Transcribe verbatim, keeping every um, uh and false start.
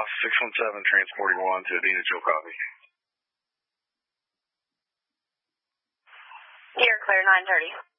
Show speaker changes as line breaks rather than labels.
six one seven, transporting one to Adina Chillicothe.
You're clear, nine thirty.